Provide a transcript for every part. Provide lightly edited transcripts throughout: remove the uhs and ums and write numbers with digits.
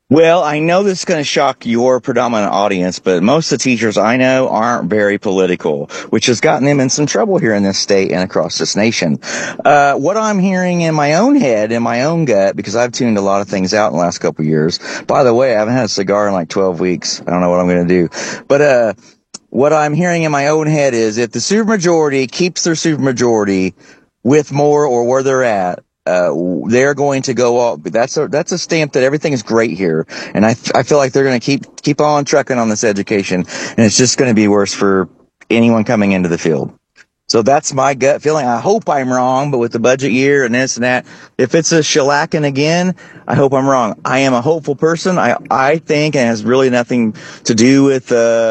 Well, I know this is going to shock your predominant audience, but most of the teachers I know aren't very political, which has gotten them in some trouble here in this state and across this nation. What I'm hearing in my own head, in my own gut, because I've tuned a lot of things out in the last couple of years. By the way, I haven't had a cigar in like 12 weeks. I don't know what I'm going to do. But, what I'm hearing in my own head is if the supermajority keeps their supermajority with more or where they're at, they're going to go off. That's a stamp that everything is great here, and I feel like they're going to keep on trucking on this education, and it's just going to be worse for anyone coming into the field. So that's my gut feeling. I hope I'm wrong, but with the budget year and this and that, if it's a shellacking again, I hope I'm wrong. I am a hopeful person. I think it has really nothing to do with,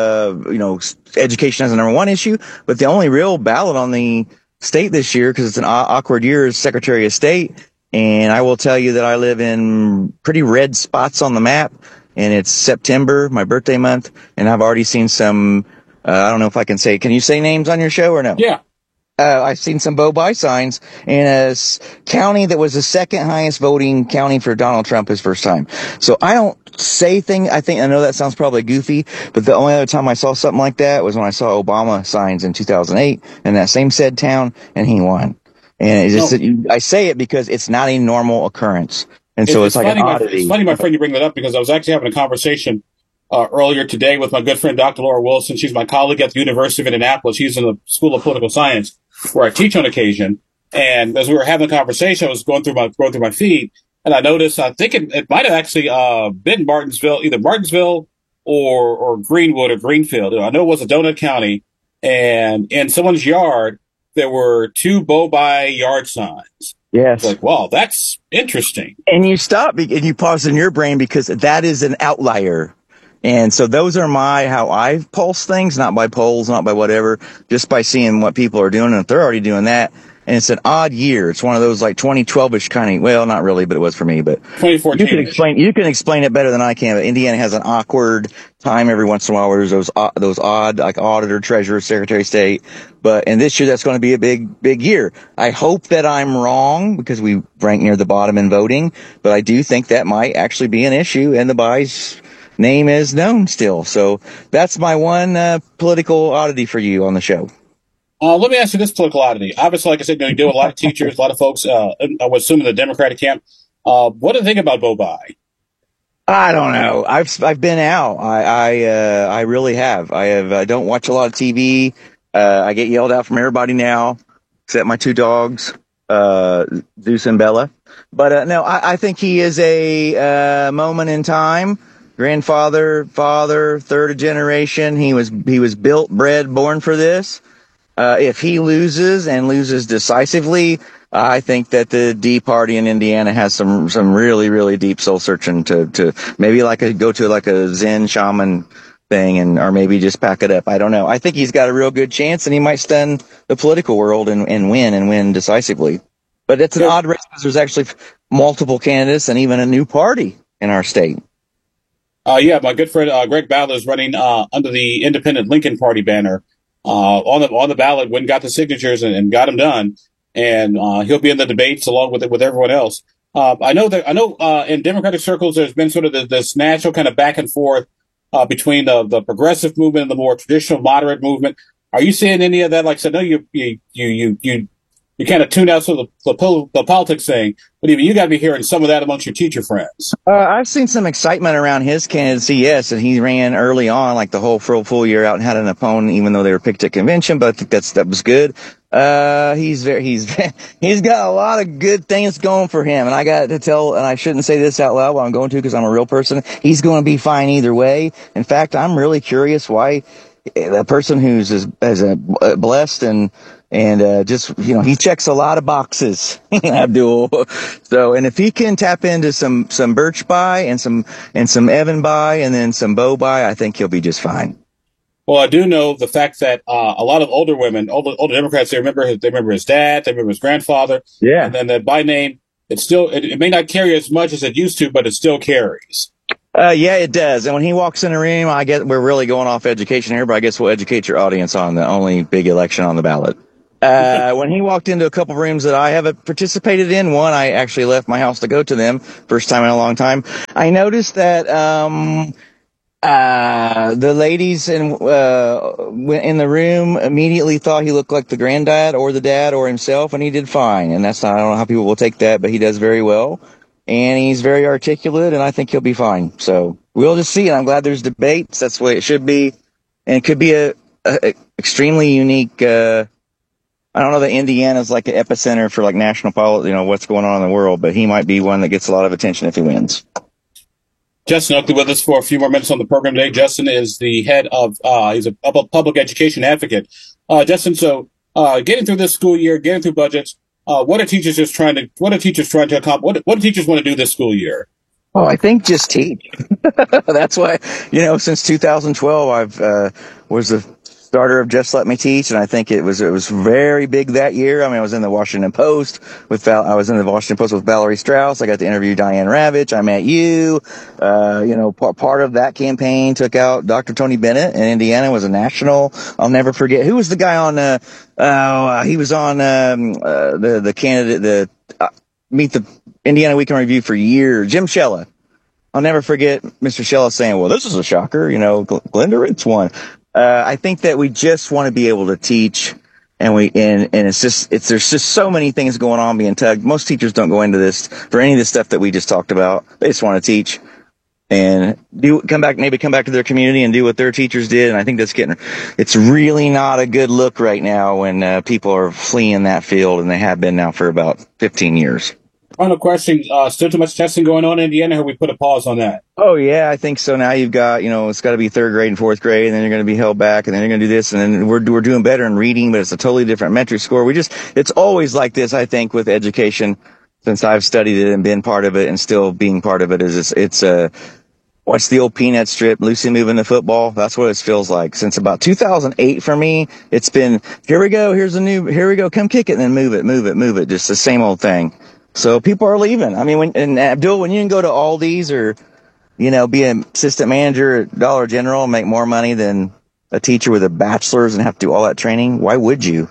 education as a number one issue, but the only real ballot on the state this year, because it's an awkward year, is Secretary of State. And I will tell you that I live in pretty red spots on the map, and it's September, my birthday month, and I've already seen some, I don't know if I can say, can you say names on your show or no? Yeah. I've seen some Bo-By signs in a county that was the second highest voting county for Donald Trump his first time. So I don't say things. I know that sounds probably goofy, but the only other time I saw something like that was when I saw Obama signs in 2008 in that same said town, and he won. And I say it because it's not a normal occurrence. And so it's like funny, an oddity. it's funny, my friend, you bring that up because I was actually having a conversation earlier today with my good friend Dr. Laura Wilson. She's my colleague at the University of Indianapolis. She's in the School of Political Science, where I teach on occasion. And as we were having a conversation, I was going through my feed, and I noticed. I think it might have actually been Martinsville, either Martinsville or Greenwood or Greenfield. I know it was a donut county, and in someone's yard there were two Bo-By yard signs. Yes. Like, wow, that's interesting. And you stop and you pause in your brain because that is an outlier. And so those are how I pulse things, not by polls, not by whatever, just by seeing what people are doing. And if they're already doing that, and it's an odd year. It's one of those like 2012-ish kind of, well, not really, but it was for me. But 2014. You can explain it better than I can. But Indiana has an awkward time every once in a while where there's those odd, like auditor, treasurer, secretary of state. And this year that's going to be a big year. I hope that I'm wrong because we rank near the bottom in voting, but I do think that might actually be an issue, and the By's name is known still. So that's my one political oddity for you on the show. Let me ask you this political oddity. Obviously, like I said, you deal with a lot of teachers, a lot of folks, I would assume in the Democratic camp. What do you think about Bo-By? I don't know. I've been out. I really have. I don't watch a lot of TV. I get yelled at from everybody now, except my two dogs, Zeus and Bella. But no, I think he is a moment in time. Grandfather, father, third generation. He was built, bred, born for this. If he loses and loses decisively, I think that the D party in Indiana has some really, really deep soul searching to maybe go to a Zen shaman thing or maybe just pack it up. I don't know. I think he's got a real good chance, and he might stun the political world and win decisively. But it's an odd race because there's actually multiple candidates and even a new party in our state. Yeah, my good friend Greg Ballard is running under the Independent Lincoln Party banner. On the ballot, when got the signatures and got them done, and he'll be in the debates along with everyone else. I know in Democratic circles there's been sort of this natural kind of back and forth between the progressive movement and the more traditional moderate movement. Are you seeing any of that? Like I said, no, you kind of tune out sort of the politics thing, but even you got to be hearing some of that amongst your teacher friends. I've seen some excitement around his candidacy, yes, and he ran early on, like the whole full year out, and had an opponent, even though they were picked at convention. But I think that was good. He's got a lot of good things going for him, and I got to tell, and I shouldn't say this out loud, but I'm going to because I'm a real person. He's going to be fine either way. In fact, I'm really curious why a person who's as blessed and just, he checks a lot of boxes, Abdul. So, and if he can tap into some Birch By and some Evan By and then some Bo-By, I think he'll be just fine. Well, I do know the fact that a lot of older women, older Democrats, they remember his dad, they remember his grandfather. Yeah. And then that by name, it may not carry as much as it used to, but it still carries. Yeah, it does. And when he walks in the room, we're really going off education here, but I guess we'll educate your audience on the only big election on the ballot. When he walked into a couple of rooms that I haven't participated in, one I actually left my house to go to them, first time in a long time. I noticed that the ladies in the room immediately thought he looked like the granddad or the dad or himself, and he did fine. And that's not, I don't know how people will take that, but he does very well. And he's very articulate, and I think he'll be fine. So we'll just see. And I'm glad there's debates. That's the way it should be. And it could be a extremely unique, I don't know that Indiana's like an epicenter for like national politics, what's going on in the world, but he might be one that gets a lot of attention if he wins. Justin Oakley with us for a few more minutes on the program today. Justin is the head of, he's a public education advocate. Justin, so getting through this school year, getting through budgets, what are teachers trying to accomplish? What do teachers want to do this school year? Oh, I think just teach. That's why, since 2012, I've was the starter of Just Let Me Teach, and I think it was very big that year. I mean, I was in the Washington Post with Valerie Strauss. I got to interview Diane Ravitch. I met you. Part of that campaign took out Dr. Tony Bennett in Indiana. Was a national. I'll never forget. Who was the guy on? He was on the candidate, Meet the Indiana Week in Review for years. Jim Shella. I'll never forget Mr. Shella saying, "Well, this is a shocker." Glenda Ritz won. I think that we just want to be able to teach, and there's just so many things going on being tugged. Most teachers don't go into this for any of the stuff that we just talked about. They just want to teach and come back to their community and do what their teachers did. And I think it's really not a good look right now when people are fleeing that field, and they have been now for about 15 years. Final question. Still too much testing going on in Indiana, or we put a pause on that? Oh, yeah, I think so. Now you've got, it's got to be third grade and fourth grade, and then you're going to be held back, and then you're going to do this, and then we're doing better in reading, but it's a totally different metric score. It's always like this, I think, with education, since I've studied it and been part of it, and still being part of it, it's what's the old peanut strip, Lucy moving the football? That's what it feels like. Since about 2008 for me, it's been, here we go, come kick it, and then move it, just the same old thing. So people are leaving. I mean, Abdul, when you can go to Aldi's or, be an assistant manager at Dollar General and make more money than a teacher with a bachelor's and have to do all that training, why would you?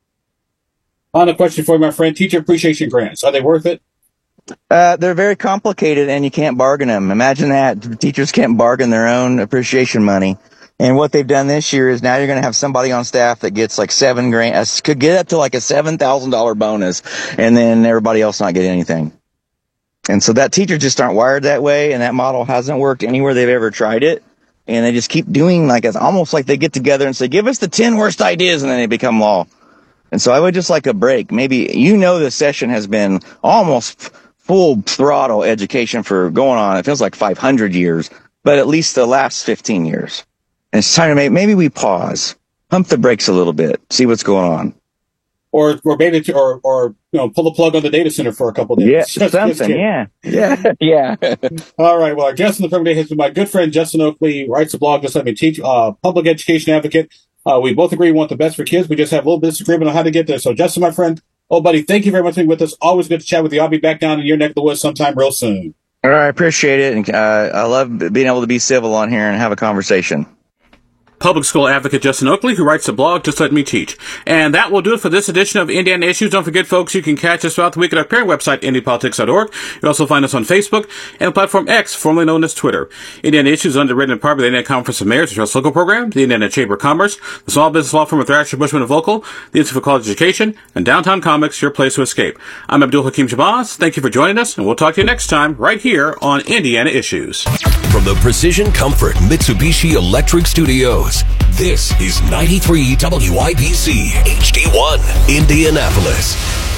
Final question for you, my friend. Teacher appreciation grants, are they worth it? They're very complicated, and you can't bargain them. Imagine that. Teachers can't bargain their own appreciation money. And what they've done this year is now you're going to have somebody on staff that gets like $7,000, could get up to like a $7,000 bonus, and then everybody else not get anything. And so that teachers just aren't wired that way, and that model hasn't worked anywhere they've ever tried it. And they just keep doing it's almost like they get together and say, give us the 10 worst ideas, and then they become law. And so I would just like a break. Maybe, the session has been almost full throttle education for going on, it feels like 500 years, but at least the last 15 years. And it's time to maybe we pause, pump the brakes a little bit, see what's going on. Or pull the plug on the data center for a couple of days. Yeah, something, yeah. All right, well, our guest on the program today has been my good friend Justin Oakley, writes a blog, Just Let Me Teach, public education advocate. We both agree we want the best for kids. We just have a little bit of disagreement on how to get there. So, Justin, my friend, buddy, thank you very much for being with us. Always good to chat with you. I'll be back down in your neck of the woods sometime real soon. All right, I appreciate it. And I love being able to be civil on here and have a conversation. Public school advocate Justin Oakley, who writes the blog Just Let Me Teach. And that will do it for this edition of Indiana Issues. Don't forget, folks, you can catch us throughout the week at our parent website, IndyPolitics.org. You can also find us on Facebook and the platform X, formerly known as Twitter. Indiana Issues is underwritten in part by the Indiana Conference of Mayors, the Trust Local Program, the Indiana Chamber of Commerce, the Small Business Law Firm of Thrasher, Bushman, and Vocal, the Institute for College Education, and Downtown Comics, your place to escape. I'm Abdul Hakim Shabazz. Thank you for joining us, and we'll talk to you next time right here on Indiana Issues. From the Precision Comfort Mitsubishi Electric Studios, this is 93 WIBC HD1 Indianapolis.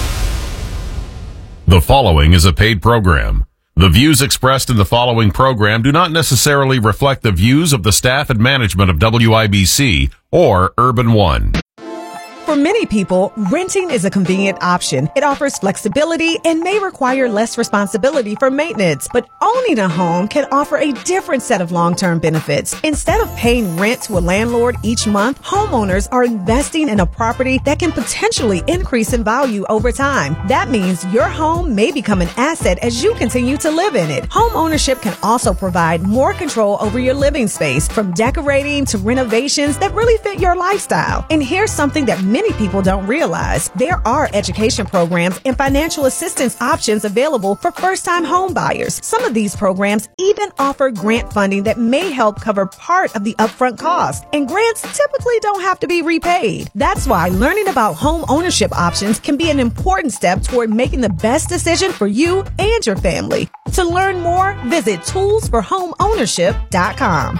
The following is a paid program. The views expressed in the following program do not necessarily reflect the views of the staff and management of WIBC or Urban One. For many people, renting is a convenient option. It offers flexibility and may require less responsibility for maintenance. But owning a home can offer a different set of long-term benefits. Instead of paying rent to a landlord each month, homeowners are investing in a property that can potentially increase in value over time. That means your home may become an asset as you continue to live in it. Home ownership can also provide more control over your living space, from decorating to renovations that really fit your lifestyle. And here's something that many people don't realize. There are education programs and financial assistance options available for first-time home buyers. Some of these programs even offer grant funding that may help cover part of the upfront cost. And grants typically don't have to be repaid. That's why learning about home ownership options can be an important step toward making the best decision for you and your family. To learn more, visit toolsforhomeownership.com.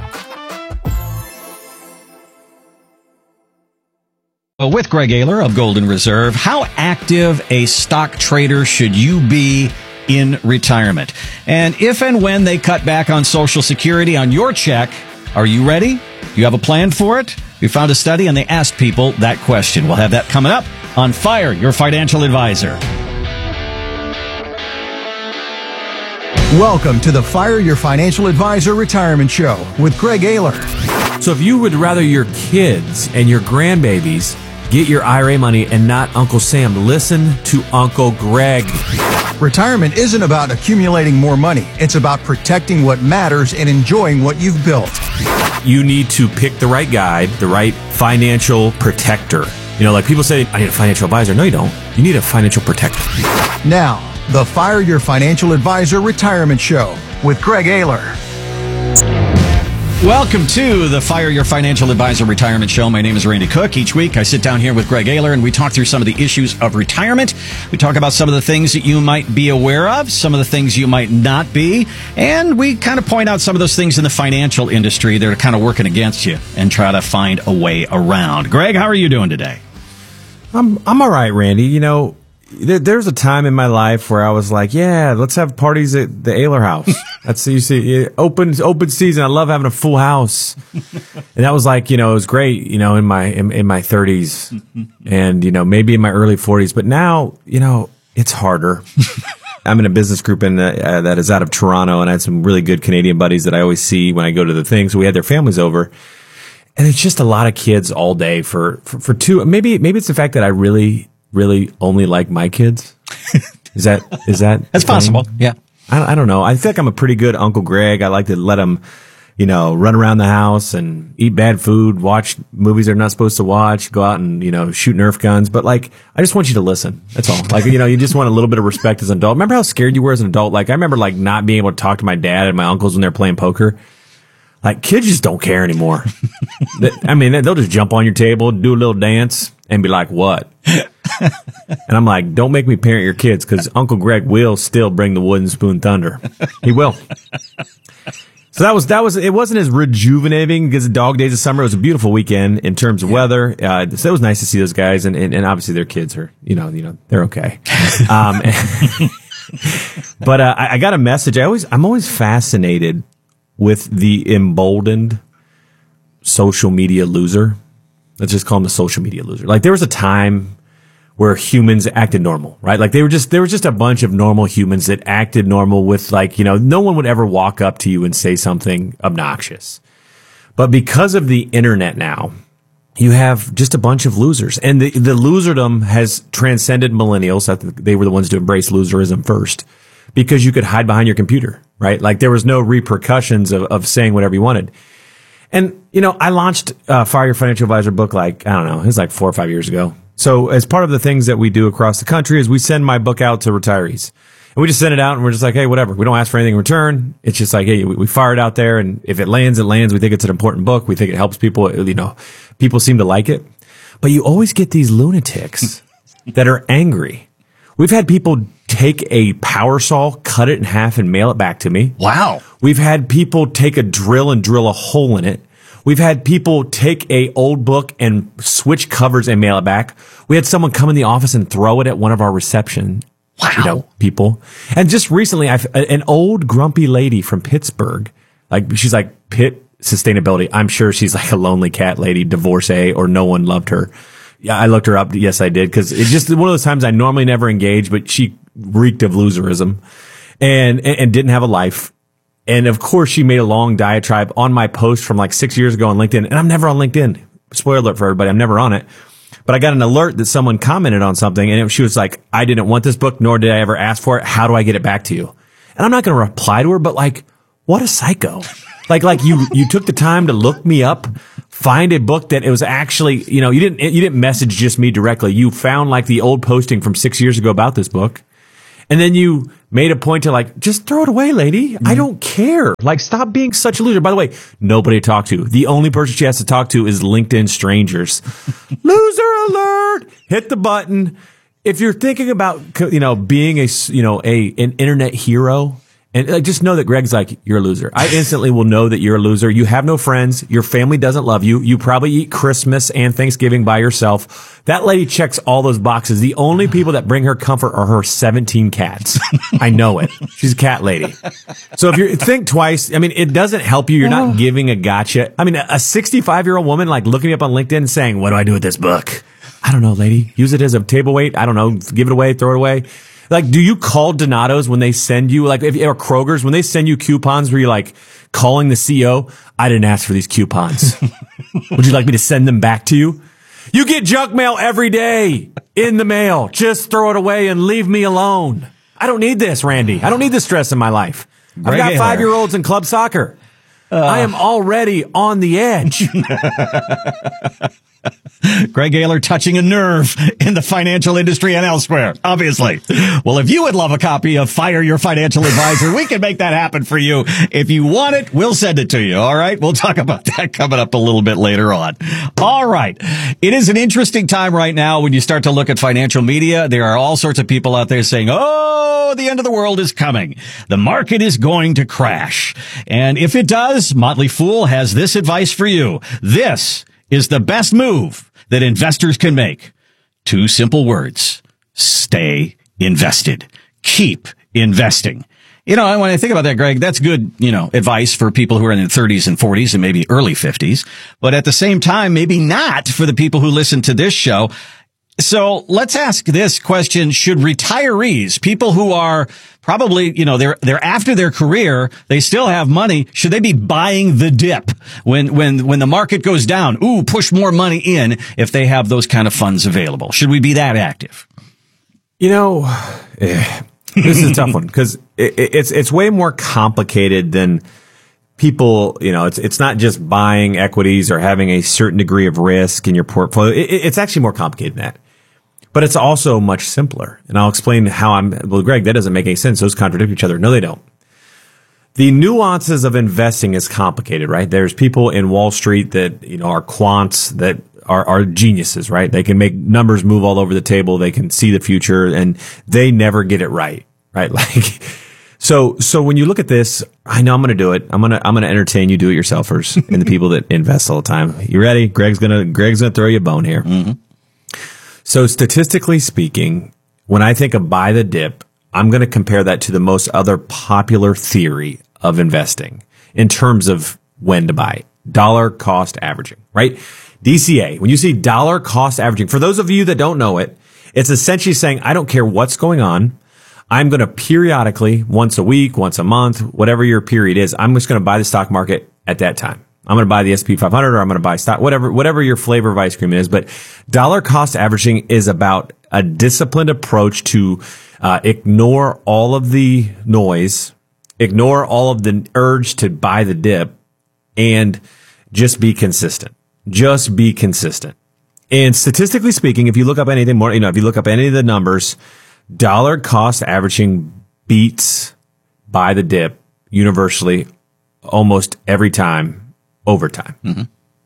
With Greg Ayler of Golden Reserve, how active a stock trader should you be in retirement? And if and when they cut back on Social Security on your check, are you ready? You have a plan for it? We found a study and they asked people that question. We'll have that coming up on Fire Your Financial Advisor. Welcome to the Fire Your Financial Advisor Retirement Show with Greg Ayler. So if you would rather your kids and your grandbabies get your IRA money and not Uncle Sam, listen to Uncle Greg. Retirement isn't about accumulating more money. It's about protecting what matters and enjoying what you've built. You need to pick the right guide, the right financial protector. You know, like people say, I need a financial advisor. No, you don't. You need a financial protector. Now, the Fire Your Financial Advisor Retirement Show with Greg Ayler. Welcome to the Fire Your Financial Advisor Retirement Show. My name is Randy Cook. Each week I sit down here with Greg Ayler and we talk through some of the issues of retirement. We talk about some of the things that you might be aware of, some of the things you might not be, and we kind of point out some of those things in the financial industry that are kind of working against you and try to find a way around. Greg, how are you doing today? I'm all right, Randy. You know, there's a time in my life where I was like, yeah, let's have parties at the Ayler house. That's, you see, open season. I love having a full house. And that was like, you know, it was great, you know, in my 30s and, you know, maybe in my early 40s. But now, you know, it's harder. I'm in a business group that is out of Toronto, and I had some really good Canadian buddies that I always see when I go to the thing. So we had their families over. And it's just a lot of kids all day for two. Maybe it's the fact that I really only like my kids. Is that That's possible. Yeah. I don't know. I think I'm a pretty good Uncle Greg. I like to let him, you know, run around the house and eat bad food, watch movies they're not supposed to watch, go out and, you know, shoot Nerf guns. But like, I just want you to listen. That's all. Like, you know, you just want a little bit of respect as an adult. Remember how scared you were as an adult? Like, I remember like not being able to talk to my dad and my uncles when they're playing poker. Like, kids just don't care anymore. I mean, they'll just jump on your table, do a little dance, and be like, what? And I'm like, don't make me parent your kids, because Uncle Greg will still bring the wooden spoon thunder. He will. So that was, it wasn't as rejuvenating because the dog days of summer. It was a beautiful weekend in terms of weather. So it was nice to see those guys, and obviously their kids are, you know, they're okay. But I got a message. I'm always fascinated with the emboldened social media loser. Let's just call him the social media loser. Like, there was a time where humans acted normal, right? Like, there were just a bunch of normal humans that acted normal with, like, you know, no one would ever walk up to you and say something obnoxious. But because of the internet now, you have just a bunch of losers. And the loserdom has transcended millennials. I think they were the ones to embrace loserism first, because you could hide behind your computer, right? Like, there was no repercussions of saying whatever you wanted. And, you know, I launched Fire Your Financial Advisor book, like, I don't know, it was like 4 or 5 years ago. So as part of the things that we do across the country is we send my book out to retirees. And we just send it out and we're just like, hey, whatever. We don't ask for anything in return. It's just like, hey, we fire it out there. And if it lands, it lands. We think it's an important book. We think it helps people. You know, people seem to like it. But you always get these lunatics that are angry. We've had people take a power saw, cut it in half, and mail it back to me. Wow. We've had people take a drill and drill a hole in it. We've had people take a old book and switch covers and mail it back. We had someone come in the office and throw it at one of our reception, you know, people. And just recently, an old grumpy lady from Pittsburgh, like, she's like Pitt Sustainability. I'm sure she's like a lonely cat lady, divorcee, or no one loved her. Yeah, I looked her up. Yes, I did. Because it's just one of those times I normally never engage, but she reeked of loserism and didn't have a life. And of course, she made a long diatribe on my post from like 6 years ago on LinkedIn. And I'm never on LinkedIn. Spoiler alert for everybody. I'm never on it. But I got an alert that someone commented on something. And she was like, I didn't want this book, nor did I ever ask for it. How do I get it back to you? And I'm not going to reply to her, but like, what a psycho. Like you took the time to look me up, find a book that it was actually, you didn't message just me directly. You found like the old posting from 6 years ago about this book. And then you made a point to like, just throw it away, lady. I don't care. Like, stop being such a loser. By the way, nobody to talk to. The only person she has to talk to is LinkedIn strangers. Loser alert. Hit the button. If you're thinking about, being an internet hero, and just know that Greg's like, you're a loser. I instantly will know that you're a loser. You have no friends. Your family doesn't love you. You probably eat Christmas and Thanksgiving by yourself. That lady checks all those boxes. The only people that bring her comfort are her 17 cats. I know it. She's a cat lady. So if you think twice, it doesn't help you. You're not giving a gotcha. A 65-year-old woman like looking up on LinkedIn and saying, what do I do with this book? I don't know, lady. Use it as a table weight. I don't know. Give it away. Throw it away. Like, do you call Donato's when they send you, like, or Kroger's when they send you coupons where you're like calling the CEO? I didn't ask for these coupons. Would you like me to send them back to you? You get junk mail every day in the mail. Just throw it away and leave me alone. I don't need this, Randy. I don't need this stress in my life. I've got 5-year-olds in club soccer. I am already on the edge. Greg Ayler touching a nerve in the financial industry and elsewhere, obviously. Well, if you would love a copy of Fire Your Financial Advisor, we can make that happen for you. If you want it, we'll send it to you. All right. We'll talk about that coming up a little bit later on. All right. It is an interesting time right now when you start to look at financial media. There are all sorts of people out there saying, oh, the end of the world is coming. The market is going to crash. And if it does, Motley Fool has this advice for you. This is the best move that investors can make. 2 simple words. Stay invested. Keep investing. When I think about that, Greg, that's good, advice for people who are in their 30s and 40s and maybe early 50s. But at the same time, maybe not for the people who listen to this show. So let's ask this question. Should retirees, people who are probably, they're after their career, they still have money, should they be buying the dip when the market goes down? Ooh, push more money in if they have those kind of funds available. Should we be that active? This is a tough one because it's way more complicated than people, it's not just buying equities or having a certain degree of risk in your portfolio. It's actually more complicated than that. But it's also much simpler. And I'll explain how Greg, that doesn't make any sense. Those contradict each other. No, they don't. The nuances of investing is complicated, right? There's people in Wall Street that, are quants that are geniuses, right? They can make numbers move all over the table. They can see the future and they never get it right? Like, so when you look at this, I know I'm going to do it. I'm going to entertain you do-it-yourselfers and the people that invest all the time. You ready? Greg's going to throw you a bone here. Mm-hmm. So statistically speaking, when I think of buy the dip, I'm going to compare that to the most other popular theory of investing in terms of when to buy. Dollar cost averaging, right? DCA. When you see dollar cost averaging, for those of you that don't know it, it's essentially saying, I don't care what's going on. I'm going to periodically, once a week, once a month, whatever your period is, I'm just going to buy the stock market at that time. I'm going to buy the S&P 500 or I'm going to buy stock, whatever your flavor of ice cream is. But dollar cost averaging is about a disciplined approach to ignore all of the noise, ignore all of the urge to buy the dip, and just be consistent. Just be consistent. And statistically speaking, if you look up anything more, if you look up any of the numbers, dollar cost averaging beats buy the dip universally almost every time. Over time. Mm-hmm.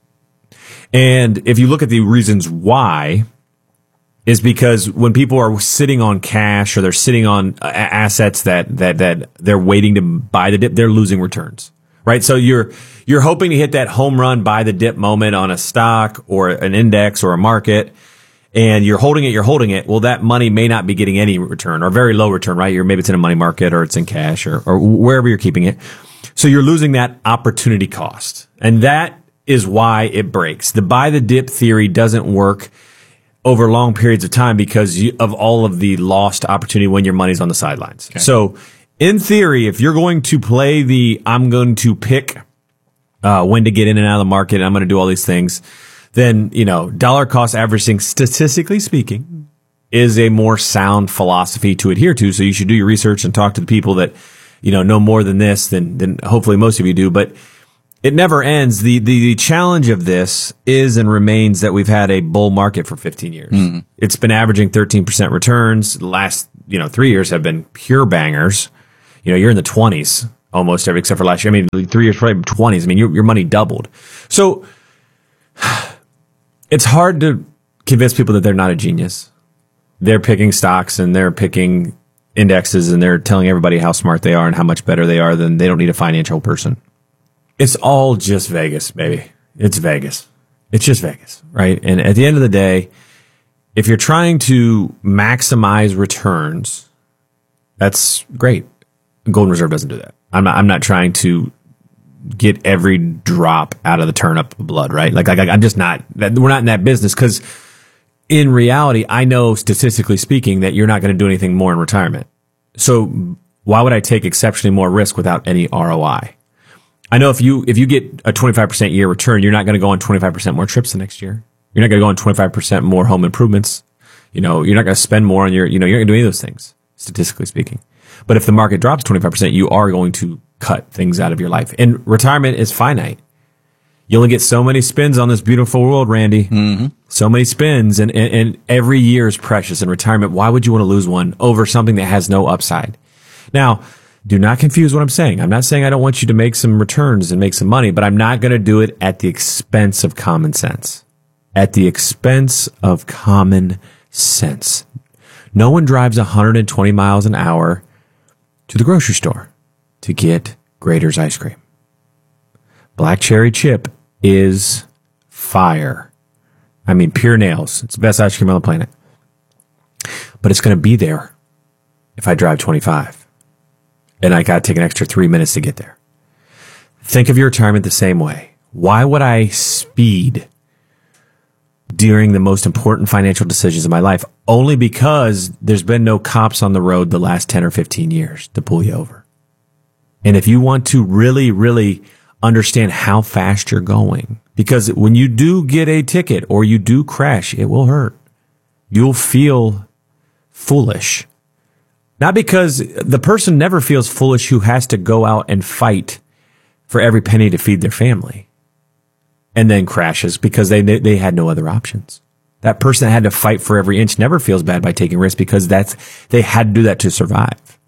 And if you look at the reasons why, is because when people are sitting on cash or they're sitting on assets that they're waiting to buy the dip, they're losing returns, right? So you're hoping to hit that home run buy the dip moment on a stock or an index or a market, and you're holding it. Well, that money may not be getting any return or very low return, right? Maybe it's in a money market or it's in cash or wherever you're keeping it. So you're losing that opportunity cost. And that is why it breaks. The buy the dip theory doesn't work over long periods of time because of all of the lost opportunity when your money's on the sidelines. Okay. So in theory, if you're going to play I'm going to pick when to get in and out of the market, and I'm going to do all these things, then, dollar cost averaging, statistically speaking, is a more sound philosophy to adhere to. So you should do your research and talk to the people that, know more than this than hopefully most of you do. But It never ends. The challenge of this is and remains that we've had a bull market for 15 years. Mm-hmm. It's been averaging 13% returns. The last, 3 years have been pure bangers. You're in the 20s almost every, except for last year. I mean, 3 years, probably 20s. I mean, your money doubled. So it's hard to convince people that they're not a genius. They're picking stocks and they're picking indexes and they're telling everybody how smart they are and how much better they are than they don't need a financial person. It's all just Vegas, baby. It's Vegas. It's just Vegas, right? And at the end of the day, if you're trying to maximize returns, that's great. Golden Reserve doesn't do that. I'm not trying to get every drop out of the turnip of blood, right? Like I'm just not. We're not in that business because in reality, I know statistically speaking that you're not going to do anything more in retirement. So why would I take exceptionally more risk without any ROI? I know if you get a 25% year return, you're not going to go on 25% more trips the next year. You're not going to go on 25% more home improvements. You're not going to spend more on you're not going to do any of those things, statistically speaking. But if the market drops 25%, you are going to cut things out of your life. And retirement is finite. You only get so many spins on this beautiful world, Randy. Mm-hmm. So many spins, and every year is precious in retirement. Why would you want to lose one over something that has no upside? Now, do not confuse what I'm saying. I'm not saying I don't want you to make some returns and make some money, but I'm not going to do it at the expense of common sense. At the expense of common sense. No one drives 120 miles an hour to the grocery store to get Grader's ice cream. Black cherry chip is fire. I mean, pure nails. It's the best ice cream on the planet. But it's going to be there if I drive 25. And I got to take an extra 3 minutes to get there. Think of your retirement the same way. Why would I speed during the most important financial decisions of my life? Only because there's been no cops on the road the last 10 or 15 years to pull you over. And if you want to really, really understand how fast you're going, because when you do get a ticket or you do crash, it will hurt. You'll feel foolish. Not because the person never feels foolish who has to go out and fight for every penny to feed their family and then crashes because they had no other options. That person that had to fight for every inch never feels bad by taking risks because they had to do that to survive.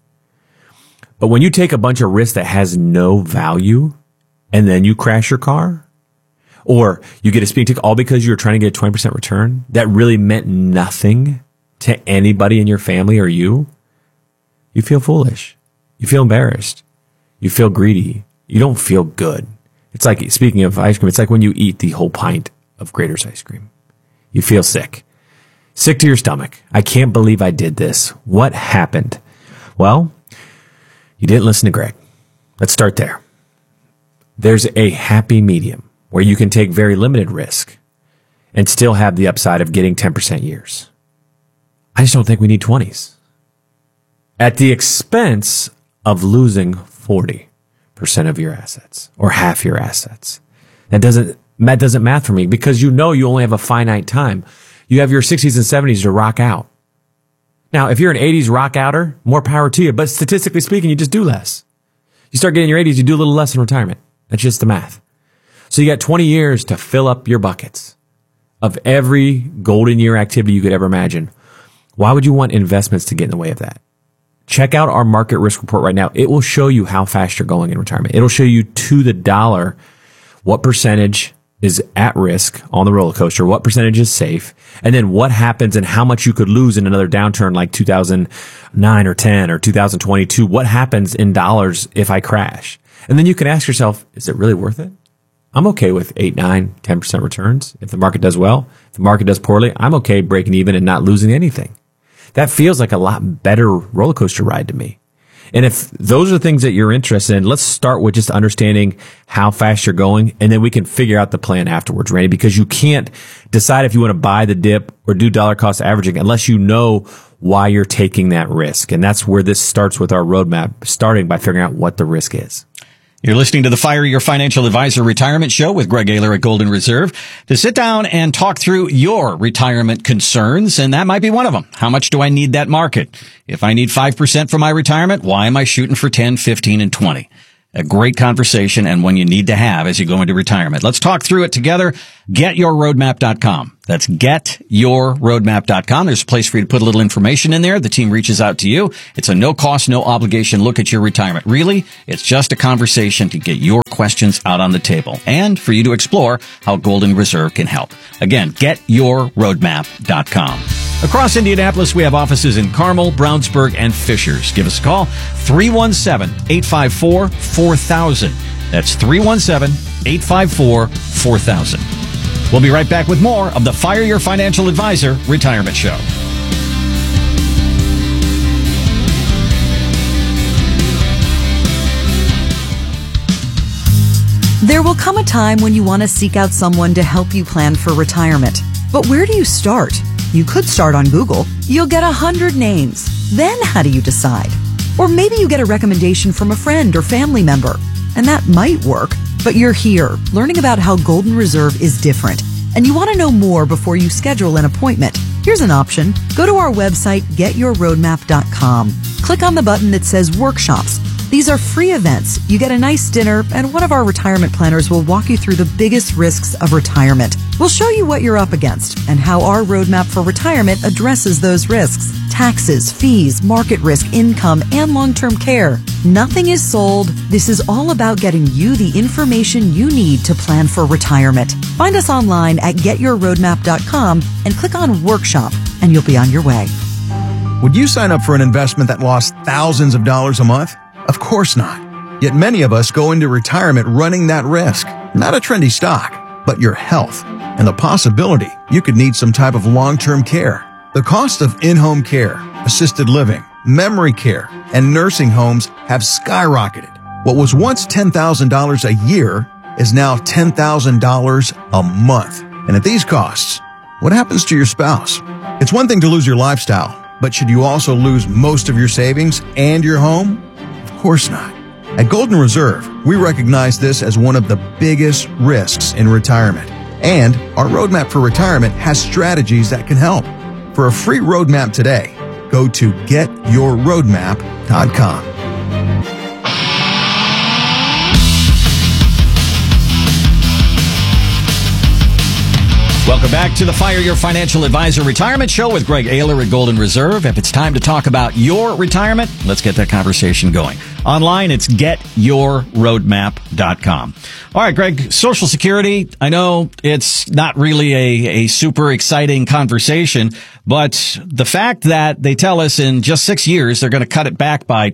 But when you take a bunch of risks that has no value and then you crash your car or you get a speeding ticket all because you were trying to get a 20% return that really meant nothing to anybody in your family or you feel foolish. You feel embarrassed. You feel greedy. You don't feel good. It's like, speaking of ice cream, it's like when you eat the whole pint of Grader's ice cream. You feel sick. Sick to your stomach. I can't believe I did this. What happened? Well, you didn't listen to Greg. Let's start there. There's a happy medium where you can take very limited risk and still have the upside of getting 10% years. I just don't think we need 20s. At the expense of losing 40% of your assets or half your assets. That doesn't math for me because you only have a finite time. You have your 60s and 70s to rock out. Now, if you're an 80s rock outer, more power to you, but statistically speaking, you just do less. You start getting your 80s, you do a little less in retirement. That's just the math. So you got 20 years to fill up your buckets of every golden year activity you could ever imagine. Why would you want investments to get in the way of that? Check out our market risk report right now. It will show you how fast you're going in retirement. It'll show you to the dollar what percentage is at risk on the roller coaster, what percentage is safe, and then what happens and how much you could lose in another downturn like 2009 or 10 or 2022. What happens in dollars if I crash? And then you can ask yourself, is it really worth it? I'm okay with 8, 9, 10% returns. If the market does well, if the market does poorly, I'm okay breaking even and not losing anything. That feels like a lot better roller coaster ride to me. And if those are things that you're interested in, let's start with just understanding how fast you're going, and then we can figure out the plan afterwards, Randy, because you can't decide if you want to buy the dip or do dollar cost averaging unless you know why you're taking that risk. And that's where this starts with our roadmap, starting by figuring out what the risk is. You're listening to the Fire Your Financial Advisor Retirement Show with Greg Ayler at Golden Reserve to sit down and talk through your retirement concerns, and that might be one of them. How much do I need that market? If I need 5% for my retirement, why am I shooting for 10, 15, and 20? A great conversation and one you need to have as you go into retirement. Let's talk through it together. GetYourRoadmap.com. That's GetYourRoadmap.com. There's a place for you to put a little information in there. The team reaches out to you. It's a no cost, no obligation look at your retirement. Really, it's just a conversation to get your questions out on the table and for you to explore how Golden Reserve can help. Again, GetYourRoadmap.com. Across Indianapolis, we have offices in Carmel, Brownsburg, and Fishers. Give us a call, 317-854-4000. That's 317-854-4000. We'll be right back with more of the Fire Your Financial Advisor Retirement Show. There will come a time when you want to seek out someone to help you plan for retirement. But where do you start? You could start on Google. You'll get 100 names. Then how do you decide? Or maybe you get a recommendation from a friend or family member. And that might work, but you're here learning about how Golden Reserve is different. And you want to know more before you schedule an appointment. Here's an option. Go to our website, getyourroadmap.com. Click on the button that says workshops. These are free events. You get a nice dinner, and one of our retirement planners will walk you through the biggest risks of retirement. We'll show you what you're up against and how our roadmap for retirement addresses those risks. Taxes, fees, market risk, income, and long-term care. Nothing is sold. This is all about getting you the information you need to plan for retirement. Find us online at getyourroadmap.com and click on Workshop, and you'll be on your way. Would you sign up for an investment that lost thousands of dollars a month? Of course not. Yet many of us go into retirement running that risk. Not a trendy stock, but your health and the possibility you could need some type of long-term care. The cost of in-home care, assisted living, memory care, and nursing homes have skyrocketed. What was once $10,000 a year is now $10,000 a month. And at these costs, what happens to your spouse? It's one thing to lose your lifestyle, but should you also lose most of your savings and your home? Of course not. At Golden Reserve, we recognize this as one of the biggest risks in retirement. And our roadmap for retirement has strategies that can help. For a free roadmap today, go to getyourroadmap.com. Welcome back to the Fire Your Financial Advisor Retirement Show with Greg Ayler at Golden Reserve. If it's time to talk about your retirement, let's get that conversation going. Online, it's getyourroadmap.com. All right, Greg, Social Security, I know it's not really a super exciting conversation, but the fact that they tell us in just 6 years they're going to cut it back by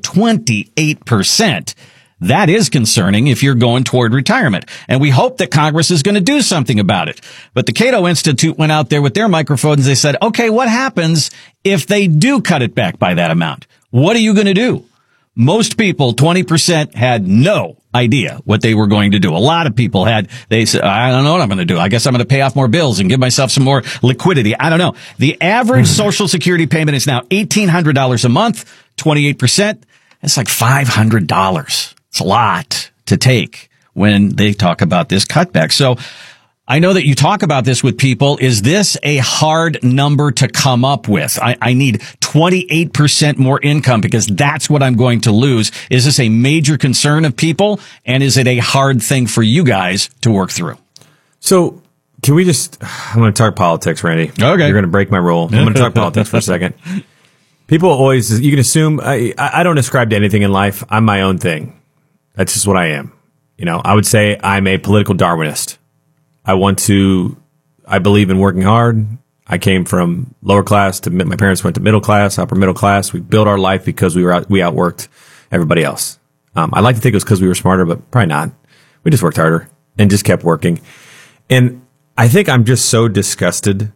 28%, that is concerning if you're going toward retirement. And we hope that Congress is going to do something about it. But the Cato Institute went out there with their microphones. They said, okay, what happens if they do cut it back by that amount? What are you going to do? Most people, 20%, had no idea what they were going to do. A lot of people they said, I don't know what I'm going to do. I guess I'm going to pay off more bills and give myself some more liquidity. I don't know. The average Social Security payment is now $1,800 a month, 28%. That's like $500. It's a lot to take when they talk about this cutback. So I know that you talk about this with people. Is this a hard number to come up with? I need 28% more income because that's what I'm going to lose. Is this a major concern of people? And is it a hard thing for you guys to work through? So can we I'm going to talk politics, Randy. Okay. You're going to break my rule. I'm going to talk politics for a second. People always, you can assume, I don't ascribe to anything in life. I'm my own thing. That's just what I am. You know, I would say I'm a political Darwinist. I believe in working hard. I came from lower class my parents went to middle class, upper middle class. We built our life because we outworked everybody else. I like to think it was because we were smarter, but probably not. We just worked harder and just kept working. And I think I'm just so disgusted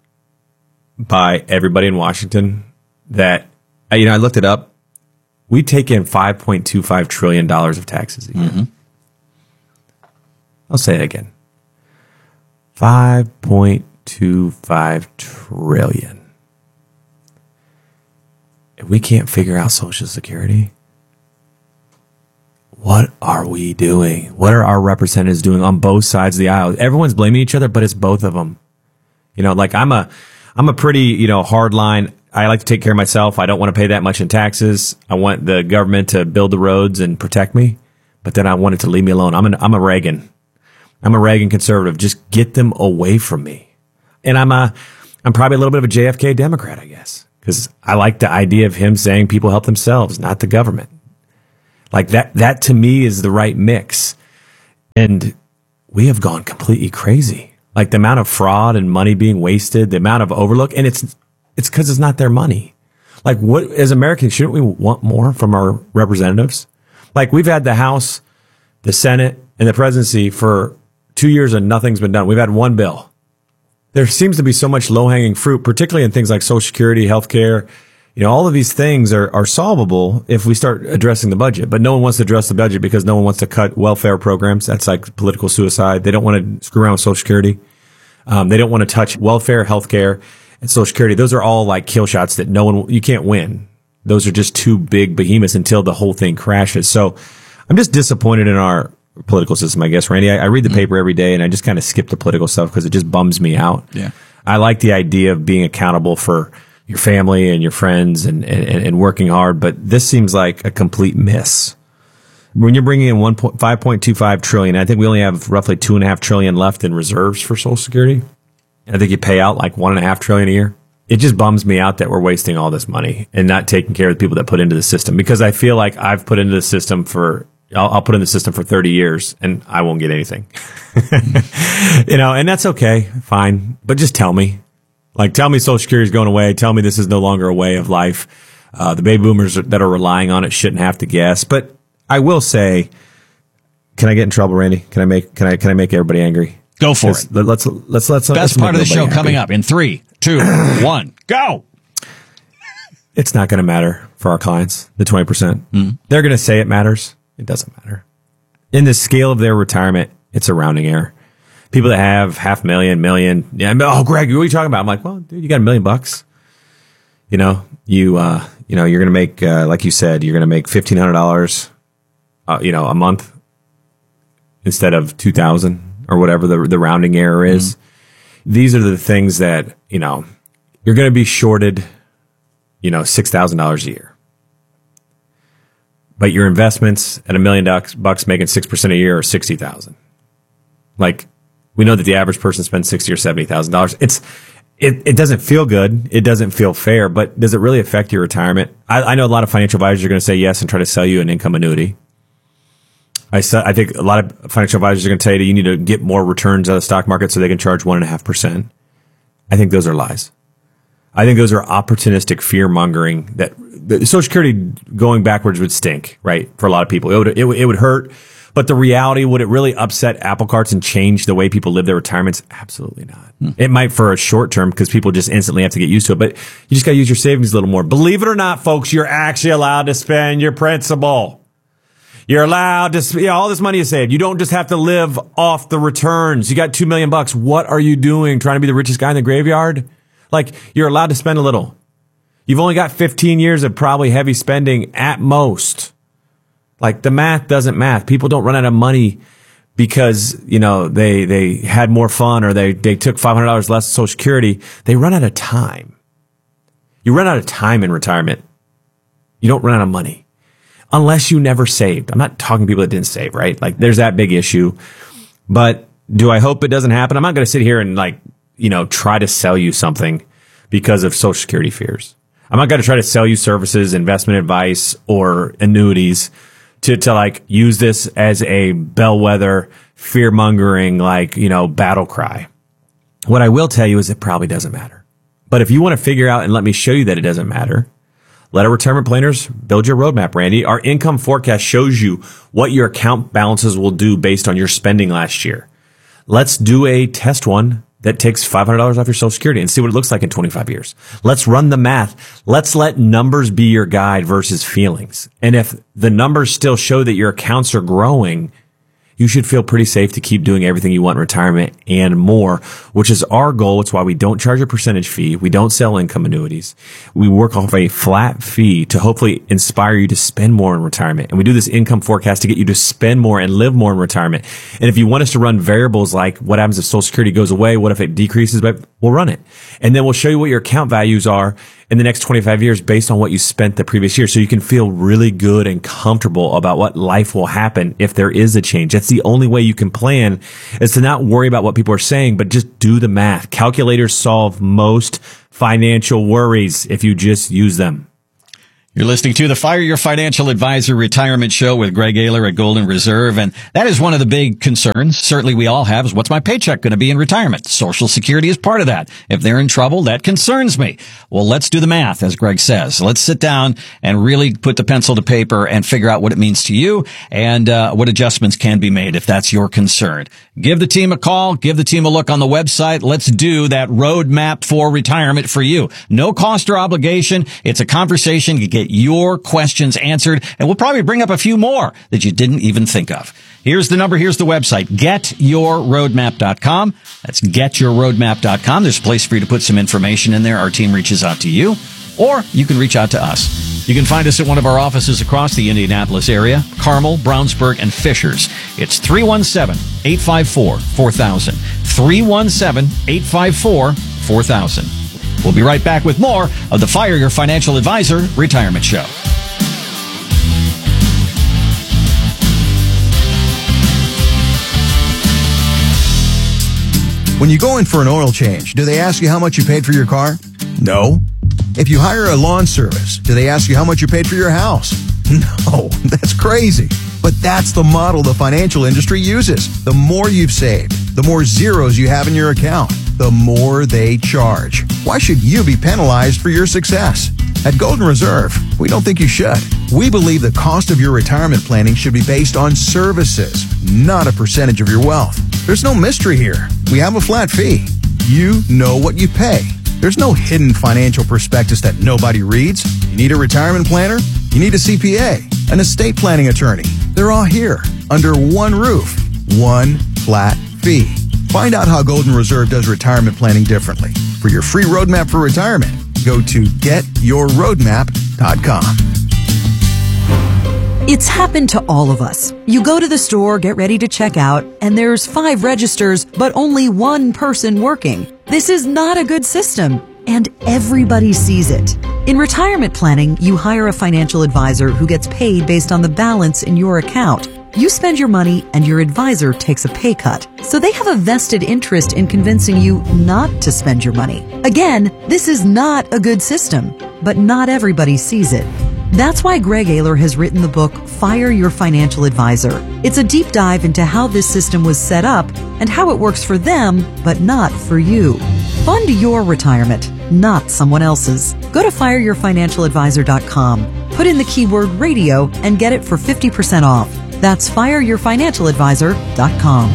by everybody in Washington that, I looked it up. We take in $5.25 trillion of taxes a year. Mm-hmm. I'll say it again. $5.25 trillion. If we can't figure out Social Security, what are we doing? What are our representatives doing on both sides of the aisle? Everyone's blaming each other, but it's both of them. Like I'm a pretty, hard line. I like to take care of myself. I don't want to pay that much in taxes. I want the government to build the roads and protect me. but then I wanted to leave me alone. I'm a Reagan conservative. Just get them away from me. And I'm probably a little bit of a JFK Democrat, I guess, because I like the idea of him saying people help themselves, not the government. Like that to me is the right mix. And we have gone completely crazy. Like the amount of fraud and money being wasted, the amount of overlook, and it's because it's not their money. Like what, as Americans, shouldn't we want more from our representatives? Like we've had the House, the Senate, and the presidency for 2 years and nothing's been done. We've had one bill. There seems to be so much low-hanging fruit, particularly in things like Social Security, healthcare. You know, all of these things are solvable if we start addressing the budget. But no one wants to address the budget because no one wants to cut welfare programs. That's like political suicide. They don't want to screw around with Social Security. They don't want to touch welfare, healthcare, and Social Security. Those are all like kill shots that you can't win. Those are just too big behemoths until the whole thing crashes. So I'm just disappointed in our political system, I guess, Randy. I read the paper every day and I just kind of skip the political stuff because it just bums me out. Yeah. I like the idea of being accountable for your family and your friends and working hard, but this seems like a complete miss. When you're bringing in 5.25 trillion, I think we only have roughly 2.5 trillion left in reserves for Social Security. And I think you pay out like 1.5 trillion a year. It just bums me out that we're wasting all this money and not taking care of the people that put into the system, because I feel like I've put into the system I'll put in the system for 30 years and I won't get anything. You know, and that's okay. Fine. But just tell me. Like, tell me Social Security is going away. Tell me this is no longer a way of life. The baby boomers that are relying on it shouldn't have to guess. But I will say, can I get in trouble, Randy? Can I make everybody angry? Go for it. Let's Best part of the show coming up in 3, 2, 1, go. It's not going to matter for our clients, the 20%. They're going to say it matters. It doesn't matter. In the scale of their retirement, it's a rounding error. People that have $500,000, million. Yeah. Oh, Greg, what are you talking about? I'm like, well, dude, you got $1 million. You know, you're going to make, like you said, you're going to make $1,500, a month instead of $2,000 or whatever the rounding error is. These are the things that, you're going to be shorted, $6,000 a year. But your investments at $1 million making 6% a year are $60,000. Like, we know that the average person spends $60,000 or $70,000. It doesn't feel good. It doesn't feel fair. But does it really affect your retirement? I know a lot of financial advisors are going to say yes and try to sell you an income annuity. I think a lot of financial advisors are going to tell you that you need to get more returns out of the stock market so they can charge 1.5%. I think those are lies. I think those are opportunistic fear mongering that Social Security going backwards would stink, right? For a lot of people, it would hurt. But the reality, would it really upset apple carts and change the way people live their retirements? Absolutely not. It might for a short term because people just instantly have to get used to it. But you just got to use your savings a little more. Believe it or not, folks, you're actually allowed to spend your principal. You're allowed to, all this money is saved. You don't just have to live off the returns. You got $2 million. What are you doing? Trying to be the richest guy in the graveyard? Like, you're allowed to spend a little. You've only got 15 years of probably heavy spending at most. Like, the math doesn't math. People don't run out of money because, they had more fun or they took $500 less Social Security. They run out of time. You run out of time in retirement. You don't run out of money. Unless you never saved. I'm not talking to people that didn't save, right? Like, there's that big issue. But do I hope it doesn't happen? I'm not going to sit here and try to sell you something because of Social Security fears. I'm not going to try to sell you services, investment advice, or annuities to use this as a bellwether, fear-mongering, battle cry. What I will tell you is it probably doesn't matter. But if you want to figure out and let me show you that it doesn't matter, let our retirement planners build your roadmap, Randy. Our income forecast shows you what your account balances will do based on your spending last year. Let's do a test one that takes $500 off your Social Security and see what it looks like in 25 years. Let's run the math. Let's let numbers be your guide versus feelings. And if the numbers still show that your accounts are growing, you should feel pretty safe to keep doing everything you want in retirement and more, which is our goal. It's why we don't charge a percentage fee. We don't sell income annuities. We work off a flat fee to hopefully inspire you to spend more in retirement. And we do this income forecast to get you to spend more and live more in retirement. And if you want us to run variables like what happens if Social Security goes away, what if it decreases by We'll run it. And then we'll show you what your account values are in the next 25 years based on what you spent the previous year. So you can feel really good and comfortable about what life will happen if there is a change. That's the only way you can plan, is to not worry about what people are saying, but just do the math. Calculators solve most financial worries if you just use them. You're listening to the Fire Your Financial Advisor Retirement Show with Greg Ayler at Golden Reserve. And that is one of the big concerns, certainly we all have, is what's my paycheck going to be in retirement? Social Security is part of that. If they're in trouble, that concerns me. Well, let's do the math, as Greg says. Let's sit down and really put the pencil to paper and figure out what it means to you and what adjustments can be made if that's your concern. Give the team a call. Give the team a look on the website. Let's do that roadmap for retirement for you. No cost or obligation. It's a conversation. You get your questions answered, and we'll probably bring up a few more that you didn't even think of. Here's the number. Here's the website, getyourroadmap.com. That's getyourroadmap.com. There's a place for you to put some information in there. Our team reaches out to you, or you can reach out to us. You can find us at one of our offices across the Indianapolis area, Carmel, Brownsburg, and Fishers. It's 317-854-4000. 317-854-4000. We'll be right back with more of the Fire Your Financial Advisor Retirement Show. When you go in for an oil change, do they ask you how much you paid for your car? No. If you hire a lawn service, do they ask you how much you paid for your house? No, that's crazy. But that's the model the financial industry uses. The more you've saved, the more zeros you have in your account, the more they charge. Why should you be penalized for your success? At Golden Reserve, we don't think you should. We believe the cost of your retirement planning should be based on services, not a percentage of your wealth. There's no mystery here. We have a flat fee. You know what you pay. There's no hidden financial prospectus that nobody reads. You need a retirement planner? You need a CPA, an estate planning attorney. They're all here under one roof, one flat fee. Find out how Golden Reserve does retirement planning differently. For your free roadmap for retirement, go to getyourroadmap.com. It's happened to all of us. You go to the store, get ready to check out, and there's 5 registers, but only one person working. This is not a good system, and everybody sees it. In retirement planning, you hire a financial advisor who gets paid based on the balance in your account. You spend your money and your advisor takes a pay cut. So they have a vested interest in convincing you not to spend your money. Again, this is not a good system, but not everybody sees it. That's why Greg Ayler has written the book, Fire Your Financial Advisor. It's a deep dive into how this system was set up and how it works for them, but not for you. Fund your retirement, not someone else's. Go to fireyourfinancialadvisor.com. Put in the keyword radio and get it for 50% off. That's fireyourfinancialadvisor.com.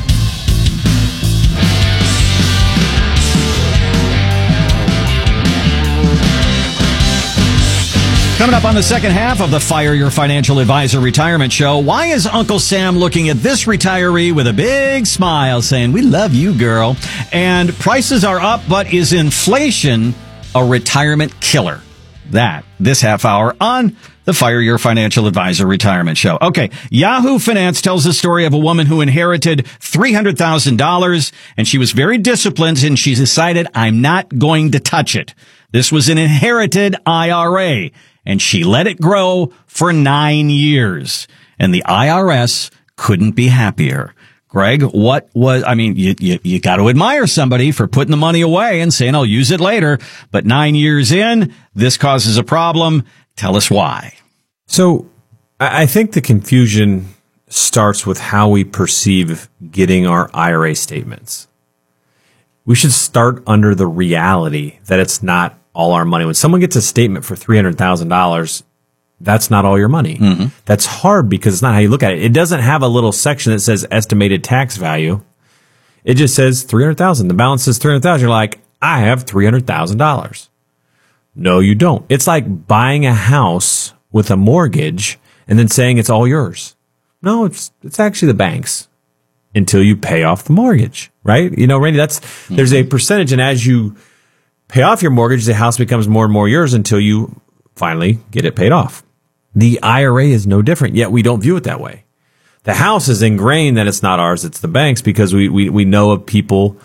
Coming up on the second half of the Fire Your Financial Advisor Retirement Show, why is Uncle Sam looking at this retiree with a big smile saying, "We love you, girl"? And prices are up, but is inflation a retirement killer? That, this half hour on the Fire Your Financial Advisor Retirement Show. Okay, Yahoo Finance tells the story of a woman who inherited $300,000, and she was very disciplined, and she decided, I'm not going to touch it. This was an inherited IRA, and she let it grow for 9 years, and the IRS couldn't be happier. Greg, what was, I mean, you got to admire somebody for putting the money away and saying, I'll use it later. But 9 years in, this causes a problem. Tell us why. So I think the confusion starts with how we perceive getting our IRA statements. We should start under the reality that it's not all our money. When someone gets a statement for $300,000, that's not all your money. Mm-hmm. That's hard because it's not how you look at it. It doesn't have a little section that says estimated tax value. It just says $300,000. The balance says $300,000. You're like, I have $300,000. No, you don't. It's like buying a house with a mortgage and then saying it's all yours. No, it's actually the bank's until you pay off the mortgage, right? You know, Randy, there's a percentage, and as you pay off your mortgage, the house becomes more and more yours until you finally get it paid off. The IRA is no different, yet we don't view it that way. The house is ingrained that it's not ours, it's the bank's, because we know of people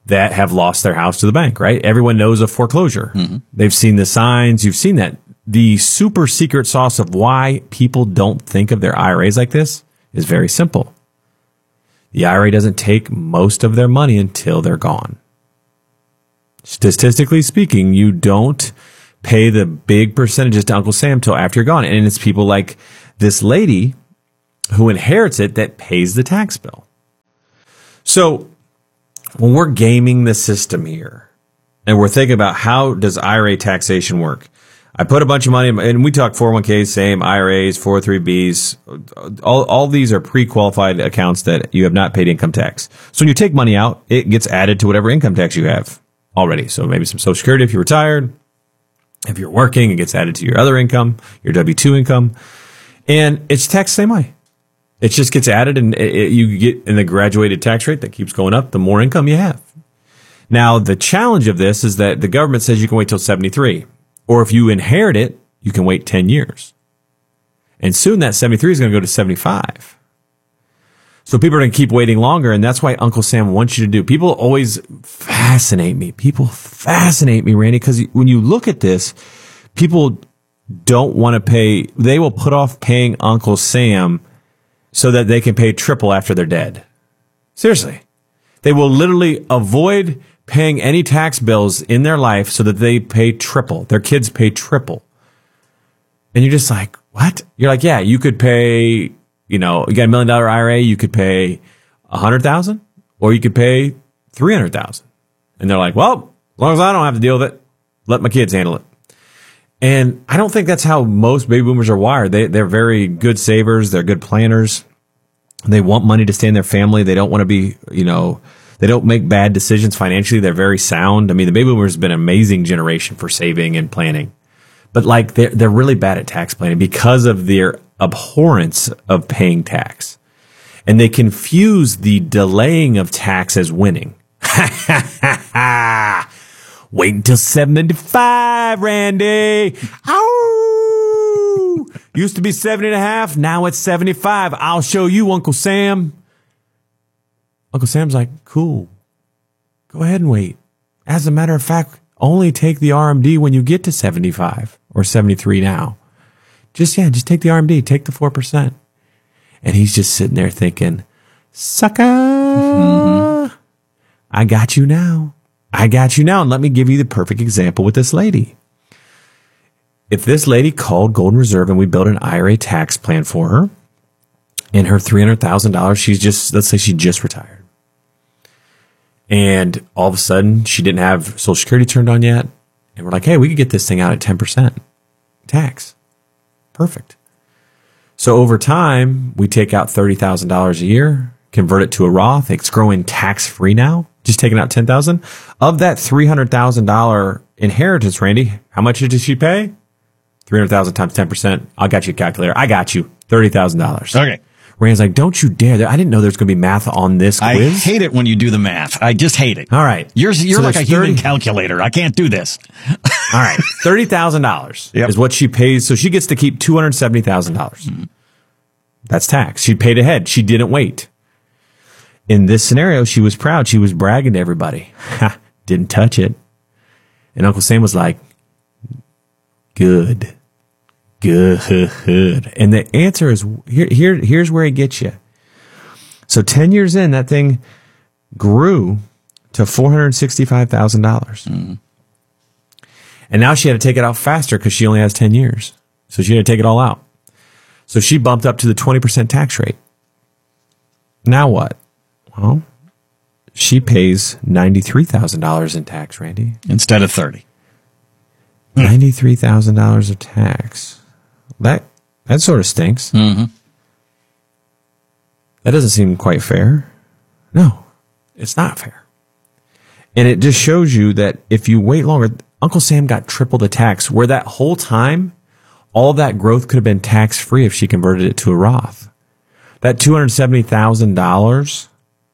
that have lost their house to the bank, right? Everyone knows of foreclosure. Mm-hmm. They've seen the signs. You've seen that. The super secret sauce of why people don't think of their IRAs like this is very simple. The IRA doesn't take most of their money until they're gone. Statistically speaking, you don't pay the big percentages to Uncle Sam till after you're gone. And it's people like this lady who inherits it that pays the tax bill. So when we're gaming the system here and we're thinking about how does IRA taxation work, I put a bunch of money in, and we talk 401ks, same, IRAs, 403bs. All these are pre-qualified accounts that you have not paid income tax. So when you take money out, it gets added to whatever income tax you have already. So maybe some Social Security if you're retired. If you're working, it gets added to your other income, your W-2 income. And it's taxed the same way. It just gets added, and you get in the graduated tax rate that keeps going up the more income you have. Now, the challenge of this is that the government says you can wait till 73. Or if you inherit it, you can wait 10 years. And soon that 73 is going to go to 75. So people are going to keep waiting longer, and that's why Uncle Sam wants you to do. People always fascinate me. People fascinate me, Randy, because when you look at this, people don't want to pay. They will put off paying Uncle Sam so that they can pay triple after they're dead. Seriously. They will literally avoid paying any tax bills in their life so that they pay triple. Their kids pay triple. And you're just like, what? You're like, yeah, you could pay, you got $1 million IRA, you could pay $100,000 or you could pay $300,000. And they're like, well, as long as I don't have to deal with it, let my kids handle it. And I don't think that's how most baby boomers are wired. They're very good savers. They're good planners. They want money to stay in their family. They don't want to be, they don't make bad decisions financially. They're very sound. I mean, the baby boomers have been an amazing generation for saving and planning. But they're really bad at tax planning because of their abhorrence of paying tax. And they confuse the delaying of tax as winning. Wait until 75, Randy. Ow! Used to be 70.5. Now it's 75. I'll show you, Uncle Sam. Uncle Sam's like, cool. Go ahead and wait. As a matter of fact, only take the RMD when you get to 75 or 73 now. Just take the RMD. Take the 4%. And he's just sitting there thinking, sucker, I got you now. I got you now. And let me give you the perfect example with this lady. If this lady called Golden Reserve and we built an IRA tax plan for her, and her $300,000, let's say she just retired. And all of a sudden, she didn't have Social Security turned on yet. And we're like, hey, we could get this thing out at 10% tax. Perfect. So over time, we take out $30,000 a year, convert it to a Roth. It's growing tax-free now. Just taking out $10,000. Of that $300,000 inheritance, Randy, how much did she pay? $300,000 times 10%. I got you a calculator. I got you $30,000. Okay. Randy's like, don't you dare. I didn't know there's going to be math on this quiz. I hate it when you do the math. I just hate it. All right. You're like a human calculator. I can't do this. All right. $30,000 is what she pays. So she gets to keep $270,000. Mm-hmm. That's tax. She paid ahead. She didn't wait. In this scenario, she was proud. She was bragging to everybody. Didn't touch it. And Uncle Sam was like, good. And the answer is, here's where he gets you. So 10 years in, that thing grew to $465,000. Mm. And now she had to take it out faster because she only has 10 years. So she had to take it all out. So she bumped up to the 20% tax rate. Now what? Well, she pays $93,000 in tax, Randy. Instead of 30. $93,000 of tax. That sort of stinks. Mm-hmm. That doesn't seem quite fair. No, it's not fair. And it just shows you that if you wait longer, Uncle Sam got triple the tax, where that whole time, all that growth could have been tax-free if she converted it to a Roth. That $270,000,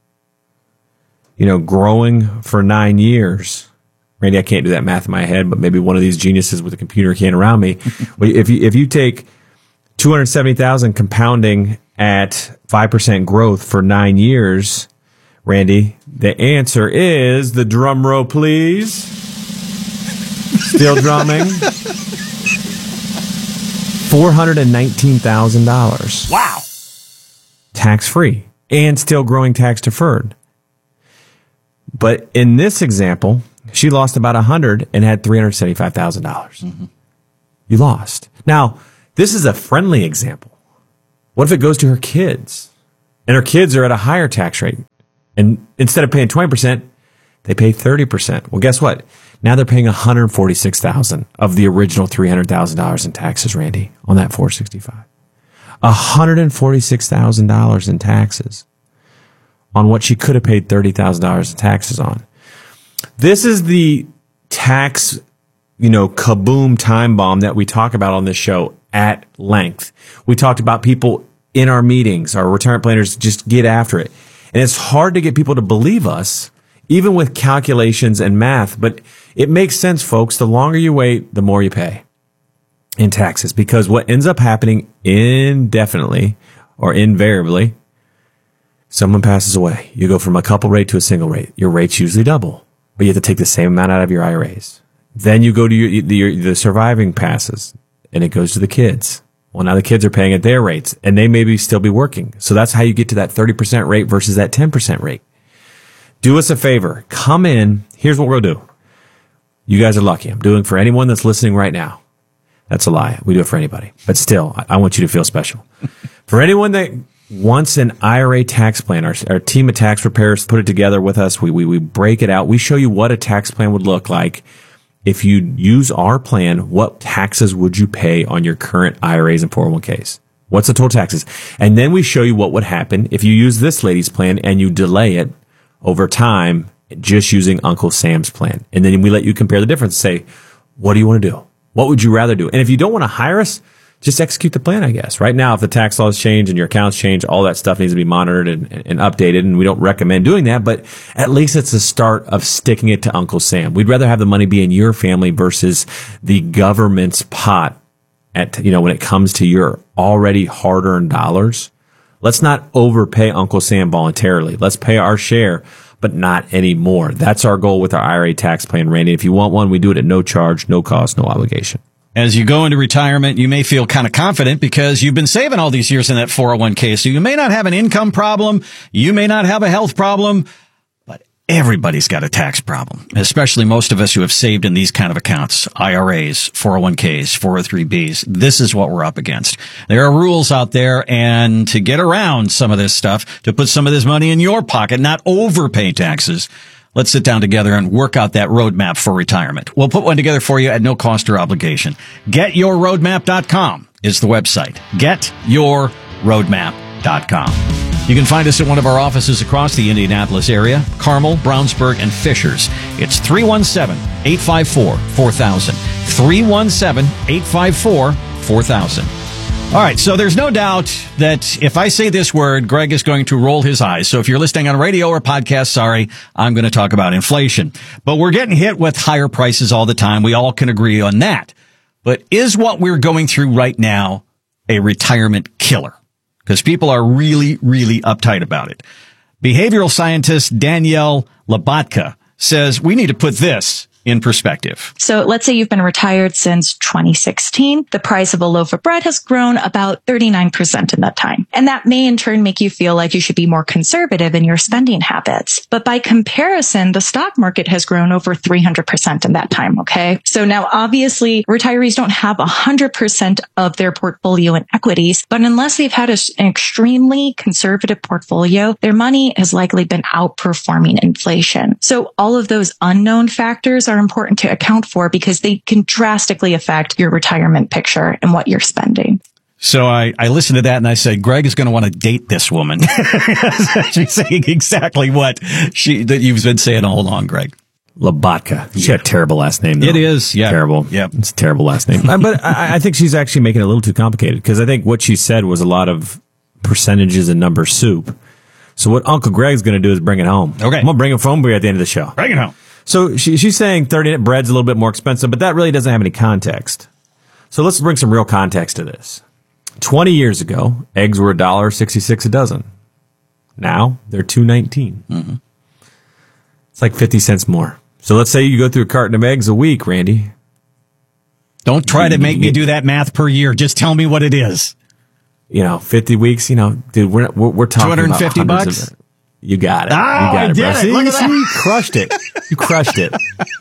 growing for 9 years. Randy, I can't do that math in my head, but maybe one of these geniuses with a computer can around me. If you take $270,000 compounding at 5% growth for 9 years, Randy, the answer is, the drum roll, please. Still drumming. $419,000. Wow. Tax-free and still growing tax-deferred. But in this example, she lost about $100 and had $375,000. Mm-hmm. You lost. Now, this is a friendly example. What if it goes to her kids? And her kids are at a higher tax rate. And instead of paying 20%, they pay 30%. Well, guess what? Now they're paying $146,000 of the original $300,000 in taxes, Randy, on that 465. $146,000 in taxes on what she could have paid $30,000 in taxes on. This is the tax, kaboom time bomb that we talk about on this show at length. We talked about people in our meetings, our retirement planners just get after it. And it's hard to get people to believe us, even with calculations and math, but it makes sense, folks. The longer you wait, the more you pay in taxes, because what ends up happening indefinitely or invariably, someone passes away. You go from a couple rate to a single rate. Your rates usually double, but you have to take the same amount out of your IRAs. Then you go to the surviving passes, and it goes to the kids. Well, now the kids are paying at their rates, and they maybe still be working. So that's how you get to that 30% rate versus that 10% rate. Do us a favor. Come in. Here's what we'll do. You guys are lucky. I'm doing for anyone that's listening right now. That's a lie. We do it for anybody. But still, I want you to feel special. For anyone that wants an IRA tax plan, our team of tax preparers put it together with us. We break it out. We show you what a tax plan would look like. If you use our plan, what taxes would you pay on your current IRAs and 401ks? What's the total taxes? And then we show you what would happen if you use this lady's plan and you delay it over time just using Uncle Sam's plan. And then we let you compare the difference. Say, what do you want to do? What would you rather do? And if you don't want to hire us, just execute the plan, I guess. Right now, if the tax laws change and your accounts change, all that stuff needs to be monitored and updated, and we don't recommend doing that, but at least it's the start of sticking it to Uncle Sam. We'd rather have the money be in your family versus the government's pot when it comes to your already hard-earned dollars. Let's not overpay Uncle Sam voluntarily. Let's pay our share, but not anymore. That's our goal with our IRA tax plan, Randy. If you want one, we do it at no charge, no cost, no obligation. As you go into retirement, you may feel kind of confident because you've been saving all these years in that 401k. So you may not have an income problem. You may not have a health problem, but everybody's got a tax problem, especially most of us who have saved in these kind of accounts, IRAs, 401ks, 403bs. This is what we're up against. There are rules out there, and to get around some of this stuff, to put some of this money in your pocket, not overpay taxes, let's sit down together and work out that roadmap for retirement. We'll put one together for you at no cost or obligation. GetYourRoadmap.com is the website. GetYourRoadmap.com. You can find us at one of our offices across the Indianapolis area, Carmel, Brownsburg, and Fishers. It's 317-854-4000. 317-854-4000. All right, so there's no doubt that if I say this word, Greg is going to roll his eyes. So if you're listening on radio or podcast, sorry, I'm going to talk about inflation. But we're getting hit with higher prices all the time. We all can agree on that. But is what we're going through right now a retirement killer? Because people are really, really uptight about it. Behavioral scientist Danielle Labatka says we need to put this in perspective. So let's say you've been retired since 2016. The price of a loaf of bread has grown about 39% in that time. And that may in turn make you feel like you should be more conservative in your spending habits. But by comparison, the stock market has grown over 300% in that time. Okay. So now obviously retirees don't have 100% of their portfolio in equities, but unless they've had an extremely conservative portfolio, their money has likely been outperforming inflation. So all of those unknown factors are important to account for because they can drastically affect your retirement picture and what you're spending. So I listened to that and I said, Greg is going to want to date this woman. She's saying exactly what that you've been saying all along, Greg. Labatka. She had a terrible last name, though. It is, yeah. Terrible. Yeah. It's a terrible last name. But I think she's actually making it a little too complicated because I think what she said was a lot of percentages and number soup. So what Uncle Greg's going to do is bring it home. Okay. I'm going to bring it home for you at the end of the show. Bring it home. So she's saying 30 bread's a little bit more expensive, but that really doesn't have any context. So let's bring some real context to this. 20 years ago, eggs were $1.66 a dozen. Now they're $2.19. Mm-hmm. It's like 50 cents more. So let's say you go through a carton of eggs a week, Randy. Don't try to make me do that math per year. Just tell me what it is. 50 weeks, dude, we're talking $250 about bucks. You got it. Oh, you got I did bro. it. See, Look at that. You crushed it. You crushed it.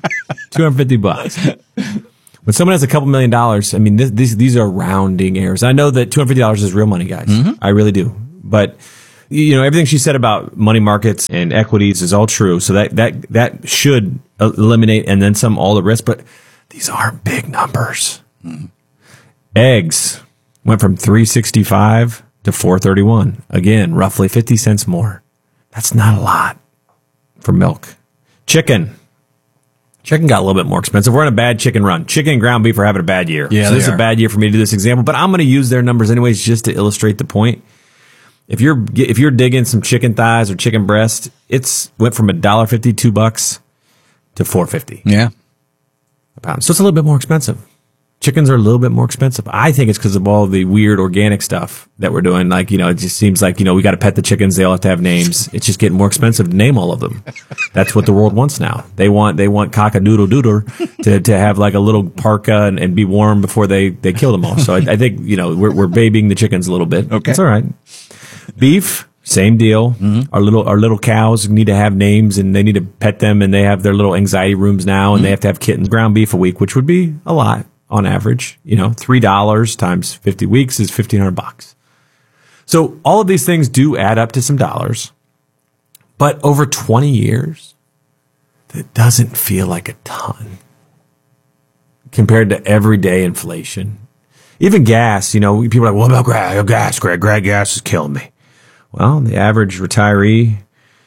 $250. When someone has a couple $1 million, I mean, these are rounding errors. I know that $250 is real money, guys. Mm-hmm. I really do. But everything she said about money markets and equities is all true. So that should eliminate and then some all the risk. But these aren't big numbers. Mm-hmm. Eggs went from $3.65 to $4.31. Again, roughly 50 cents more. That's not a lot for milk. Chicken got a little bit more expensive. We're on a bad chicken run. Chicken and ground beef are having a bad year. Yeah, so this is a bad year for me to do this example, but I'm going to use their numbers anyways just to illustrate the point. If you're digging some chicken thighs or chicken breast, it's went from $1.50, $2 to $4.50. Yeah. A pound. So it's a little bit more expensive. Chickens are a little bit more expensive. I think it's because of all the weird organic stuff that we're doing. Like, it just seems like, we got to pet the chickens. They all have to have names. It's just getting more expensive to name all of them. That's what the world wants now. They want cock-a-doodle-doodle to have like a little parka and be warm before they kill them all. So I think, we're babying the chickens a little bit. Okay. It's all right. Beef, same deal. Mm-hmm. Our little cows need to have names and they need to pet them and they have their little anxiety rooms now and they have to have kittens. Ground beef a week, which would be a lot. On average, $3 times 50 weeks is $1,500. So all of these things do add up to some dollars, but over 20 years, that doesn't feel like a ton compared to everyday inflation. Even gas, people are like, what about gas, Greg? Gas is killing me. Well, the average retiree,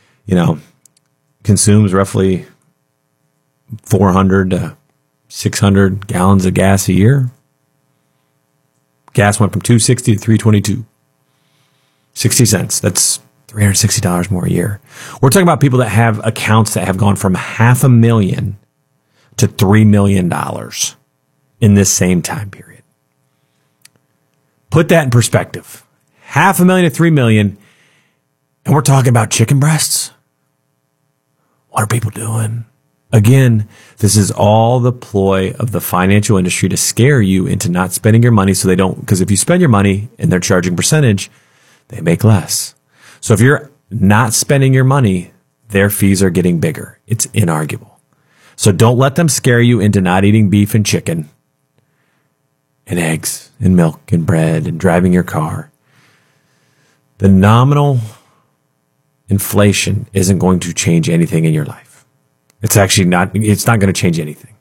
consumes roughly 400 to 600 gallons of gas a year. Gas went from $2.60 to $3.22. 60 cents. That's $360 more a year. We're talking about people that have accounts that have gone from $500,000 to $3 million in this same time period. Put that in perspective. $500,000 to $3 million, and we're talking about chicken breasts. What are people doing? Again, this is all the ploy of the financial industry to scare you into not spending your money so they don't, because if you spend your money and they're charging percentage, they make less. So if you're not spending your money, their fees are getting bigger. It's inarguable. So don't let them scare you into not eating beef and chicken and eggs and milk and bread and driving your car. The nominal inflation isn't going to change anything in your life. It's not going to change anything.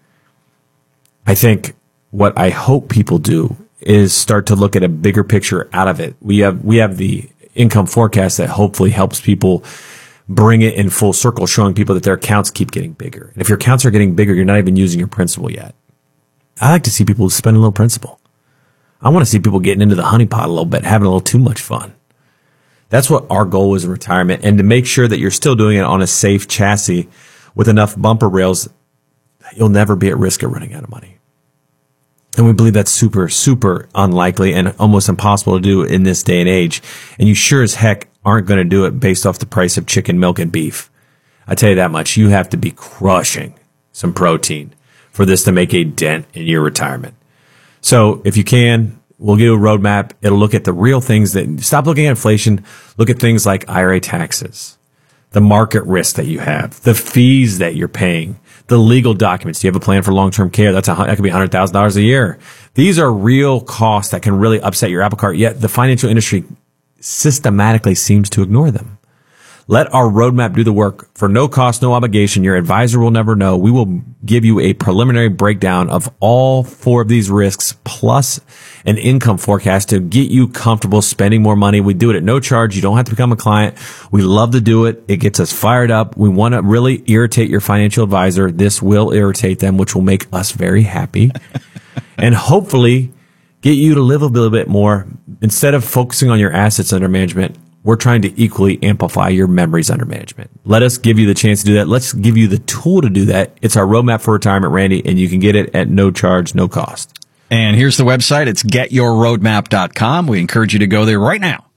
I think what I hope people do is start to look at a bigger picture out of it. We have the income forecast that hopefully helps people bring it in full circle, showing people that their accounts keep getting bigger. And if your accounts are getting bigger, you're not even using your principal yet. I like to see people spend a little principal. I want to see people getting into the honeypot a little bit, having a little too much fun. That's what our goal is in retirement, and to make sure that you're still doing it on a safe chassis with enough bumper rails, you'll never be at risk of running out of money. And we believe that's super, super unlikely and almost impossible to do in this day and age. And you sure as heck aren't going to do it based off the price of chicken, milk, and beef. I tell you that much. You have to be crushing some protein for this to make a dent in your retirement. So if you can, we'll give you a roadmap. It'll look at the real things that, stop looking at inflation, look at things like IRA taxes, the market risk that you have, the fees that you're paying, the legal documents. Do you have a plan for long-term care? That could be $100,000 a year. These are real costs that can really upset your apple cart, yet the financial industry systematically seems to ignore them. Let our roadmap do the work. For no cost, no obligation. Your advisor will never know. We will give you a preliminary breakdown of all 4 of these risks plus an income forecast to get you comfortable spending more money. We do it at no charge. You don't have to become a client. We love to do it. It gets us fired up. We want to really irritate your financial advisor. This will irritate them, which will make us very happy. And hopefully get you to live a little bit more. Instead of focusing on your assets under management, we're trying to equally amplify your memories under management. Let us give you the chance to do that. Let's give you the tool to do that. It's our roadmap for retirement, Randy, and you can get it at no charge, no cost. And here's the website. It's getyourroadmap.com. We encourage you to go there right now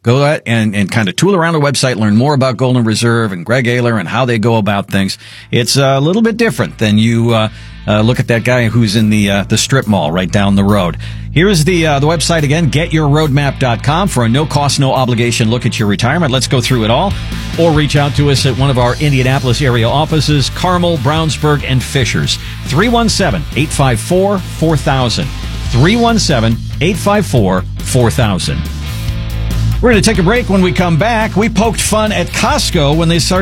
Go out and kind of tool around the website, learn more about Golden Reserve and Greg Ayler and how they go about things. It's a little bit different than you look at that guy who's in the strip mall right down the road. Here's the website again, getyourroadmap.com, for a no-cost, no-obligation look at your retirement. Let's go through it all. Or reach out to us at one of our Indianapolis area offices, Carmel, Brownsburg, and Fishers. 317-854-4000. 317-854-4000. We're going to take a break. When we come back, we poked fun at Costco when they started